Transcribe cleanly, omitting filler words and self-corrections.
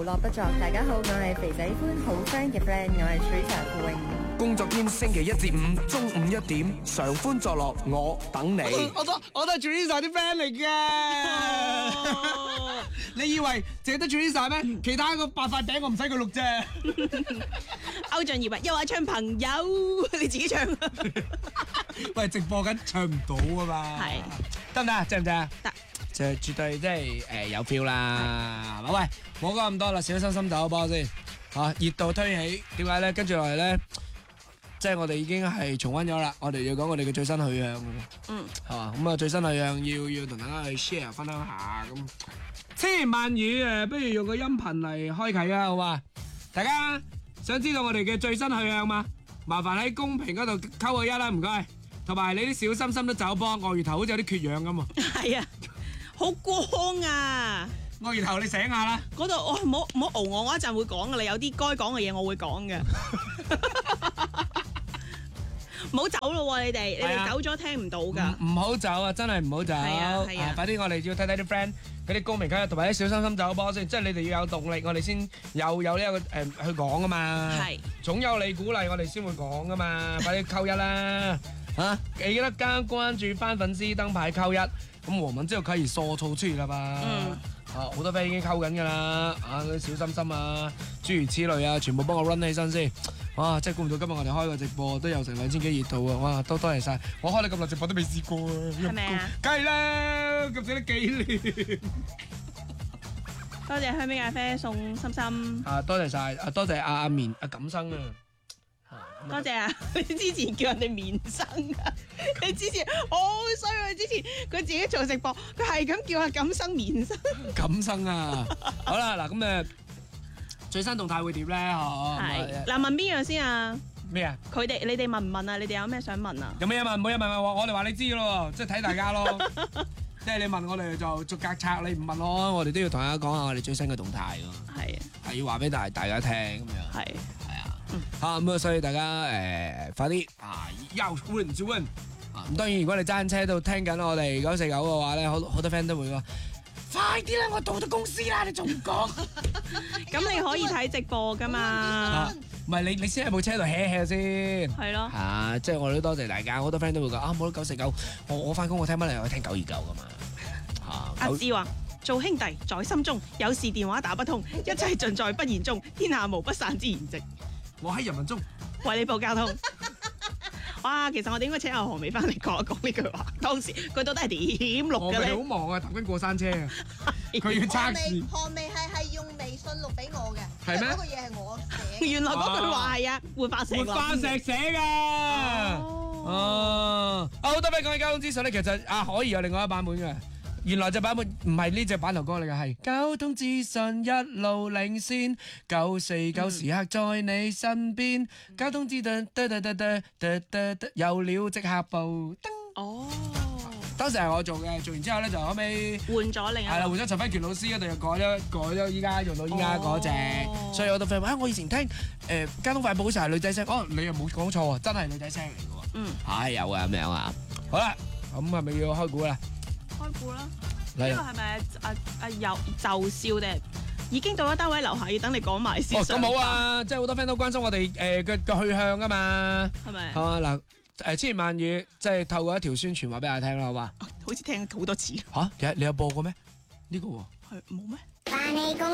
樂不作。大家好，我係肥仔歡好 friend 嘅 friend，我係水茶富穎。 工作天星期一至五中午1點，常歡作樂，我等你。 我都係 Teresa 啲 friend 嚟嘅。你以為淨係得 Teresa 咩？其他個8塊餅我唔使佢錄啫。 歐俊業啊，又話唱朋友，你自己唱。 喂，直播緊唱唔到啊嘛。 係得唔得啊？正唔正啊？ 得。 就絕對即係有 feel 啦。喂，冇講咁多啦，小心心走波先。嚇，熱度推起，點解咧？跟住落嚟咧，即係我哋已經係重溫咗啦。我哋要講我哋嘅最新去向。 嗯。 係嘛？咁啊，最新去向要同大家去 share 分享下咁。千言萬語誒，不如用個音頻嚟開啟啊，好嘛？大家想知道我哋嘅最新去向嘛？麻煩喺公屏嗰度溝個一啦，唔該。同埋你啲小心心都走波，鱷魚頭好似有啲缺氧咁喎。 係啊，好光啊！ 鱷魚頭，你醒下啦。 嗰度我唔好熬我一陣會講噶啦，有啲該講嘅嘢我會講嘅。唔好走咯喎，你哋走咗聽唔到㗎。 唔好走啊！真係唔好走。係啊，快啲我哋要睇睇啲 friend 嗰啲公屏溝同埋啲小心心走波先，即係你哋要有動力，我哋先有呢一個去講啊嘛。係。總有你鼓勵我哋先會講噶嘛，快啲溝一啦嚇！記得加關注翻粉絲燈牌溝一，咁我們之後可以說錯出啦嘛。好多 friend 已經溝緊㗎啦，嗰啲小心心啊，諸如此類啊，全部幫我 run 起身先。哇！真係估唔到今日我哋開個直播都有成2000幾熱度啊！哇，多謝晒，我開你咁耐直播都未試過啊！ 係咪啊？ 梗係啦，咁寫得紀念。 多謝香檳咖啡送心心。 多謝晒，多謝阿棉阿錦生啊！ 多謝啊！你之前叫人哋棉生啊！你之前好衰啊！之前佢自己做直播，佢係咁叫阿錦生棉生。 錦生啊！好啦，嗱咁最新動態會點咧？ 係嗱，問邊樣先啊？ 咩啊？ 你哋問唔問啊？你哋有咩想問啊？ 有咩嘢問？冇嘢問，我哋話你知咯，即係睇大家咯。即係你問我哋就逐格拆，你唔問我哋都要同大家講下我哋最新嘅動態咯。係啊，係要話俾大家聽咁樣。係啊，咁所以大家快啲要問就問。咁當然如果你揸緊車度聽緊我哋949嘅話咧，好多 friend 都會話。快啲啦！我到咗公司啦，你仲唔講？ 咁你可以睇直播噶嘛？ 唔係你先喺部車度 hea 先。係咯。即係我哋都多謝大家，好多 friend 都會講冇得949，我翻工我聽乜嚟？我聽929噶嘛。 阿志話：做兄弟在心中，有事電話打不通，一切盡在不言中，天下無不散之筵席。 我喺人民中為你報交通。哇！其實我哋應該請阿何美翻嚟講一講呢句話。當時佢到底係點錄嘅咧？ 好忙啊，搭緊過山車啊！佢要測試。 何美係用微信錄俾我嘅， 係咩？ 嗰個嘢係我寫。 原來嗰句話係啊，活化石寫㗎。好多 friend 講起交通資訊咧，其實可以有另外一版本嘅。原來隻版本唔係呢隻版頭歌嚟嘅，係交通資訊一路領先，949時刻在你身邊，交通資訊有料即刻報。 哦， 當時係我做嘅，做完之後咧就後尾換咗另一個。係啦， 換咗陳輝權老師嗰度又改咗依家用到依家嗰隻，所以我都 friend 我以前聽交通快報嗰時係女仔聲，你又冇講錯啊，真係女仔聲嚟嘅喎。係有啊咁樣啊。好啦，咁係咪要開估啦？ 開估啦！呢個係咪就笑定已經到咗單位樓下，要等你講埋先？ 咁好啊！即係好多 friend 都關心我哋嘅去向啊嘛，係咪？嗱千言萬語，即係透過一條宣傳話俾大家聽啦，好嘛？ 好似聽好多次。 你有播過咩？呢個喎係冇咩？